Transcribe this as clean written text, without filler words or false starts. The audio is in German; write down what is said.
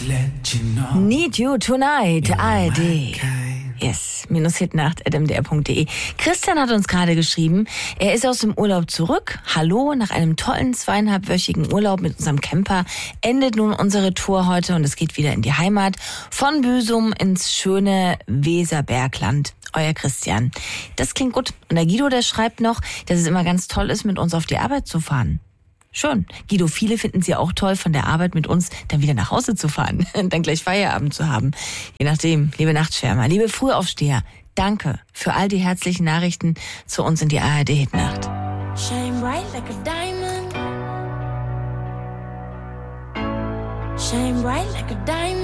Need You Tonight, ARD. Yes, _hitnacht@mdr.de. Christian hat uns gerade geschrieben, er ist aus dem Urlaub zurück. Hallo, nach einem tollen 2,5-wöchigen Urlaub mit unserem Camper endet nun unsere Tour heute und es geht wieder in die Heimat. Von Büsum ins schöne Weserbergland. Euer Christian. Das klingt gut. Und der Guido, der schreibt noch, dass es immer ganz toll ist, mit uns auf die Arbeit zu fahren. Schön. Guido, viele finden es ja auch toll, von der Arbeit mit uns dann wieder nach Hause zu fahren, dann gleich Feierabend zu haben. Je nachdem, liebe Nachtschwärmer, liebe Frühaufsteher, danke für all die herzlichen Nachrichten zu uns in die ARD-Hitnacht. Shine bright like a diamond. Shine bright like a diamond.